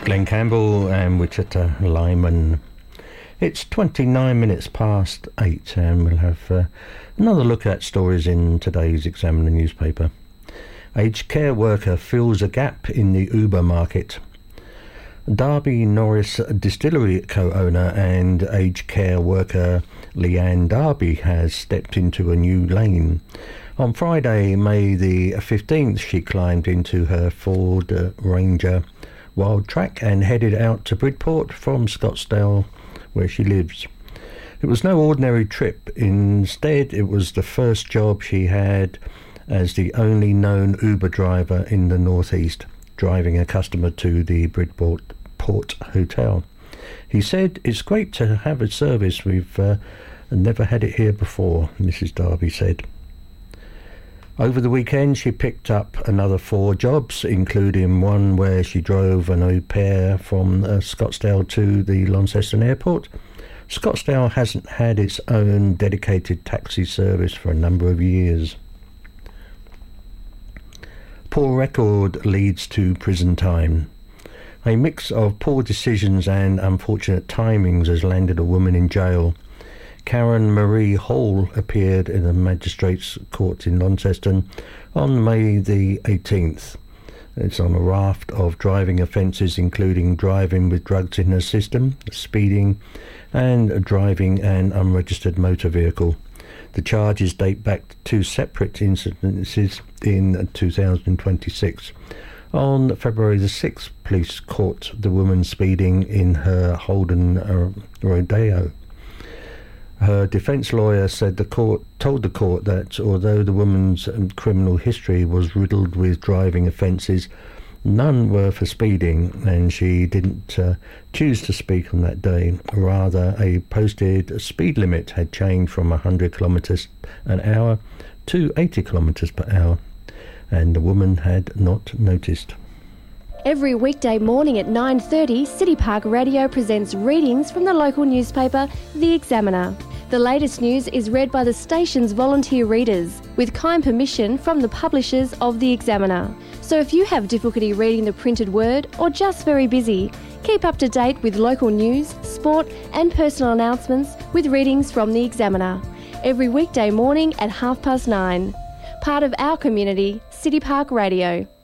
Glenn Campbell and Wichita Lyman. It's 29 minutes past 8 and we'll have another look at stories in today's Examiner newspaper. Aged care worker fills a gap in the Uber market. Darby Norris distillery co-owner and aged care worker Leanne Darby has stepped into a new lane. On Friday, May the 15th, she climbed into her Ford Ranger Wildtrak and headed out to Bridport from Scottsdale, where she lives. It was no ordinary trip. Instead, it was the first job she had as the only known Uber driver in the Northeast, driving a customer to the Bridport Port Hotel. He said, "It's great to have a service. We've never had it here before," Mrs. Darby said. Over the weekend, she picked up another 4 jobs, including one where she drove an au pair from Scottsdale to the Launceston Airport. Scottsdale hasn't had its own dedicated taxi service for a number of years. Poor record leads to prison time. A mix of poor decisions and unfortunate timings has landed a woman in jail. Karen Marie Hall appeared in the Magistrates' Court in Launceston on May the 18th. It's on a raft of driving offences, including driving with drugs in her system, speeding, and driving an unregistered motor vehicle. The charges date back to 2 separate incidences in 2026. On February the 6th, police caught the woman speeding in her Holden Rodeo. Her defence lawyer said told the court that although the woman's criminal history was riddled with driving offences, none were for speeding, and she didn't choose to speak on that day. Rather, a posted speed limit had changed from 100 kilometres an hour to 80 kilometres per hour, and the woman had not noticed. Every weekday morning at 9:30, City Park Radio presents readings from the local newspaper, The Examiner. The latest news is read by the station's volunteer readers, with kind permission from the publishers of The Examiner. So if you have difficulty reading the printed word or just very busy, keep up to date with local news, sport and personal announcements with readings from The Examiner. Every weekday morning at 9:30. Part of our community, City Park Radio.